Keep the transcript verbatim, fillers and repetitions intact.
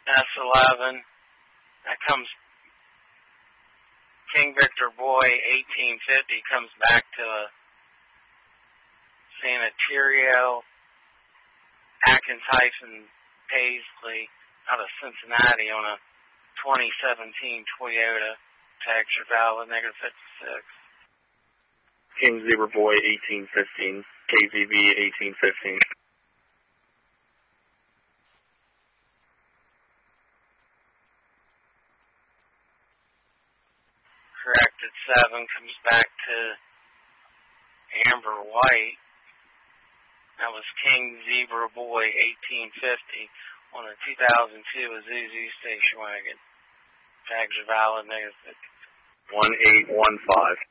S eleven. That comes, King Victor Boy eighteen fifty comes back to a Sanitario Atkins hyphen Paisley out of Cincinnati on a twenty seventeen Toyota. Tags are valid, negative fifty-six. King Zebra Boy eighteen fifteen, K Z B eighteen fifteen. Corrected seven comes back to Amber White. That was King Zebra Boy eighteen fifty on a two thousand two Isuzu station wagon. Tags are valid, negative fifty. one eight one five.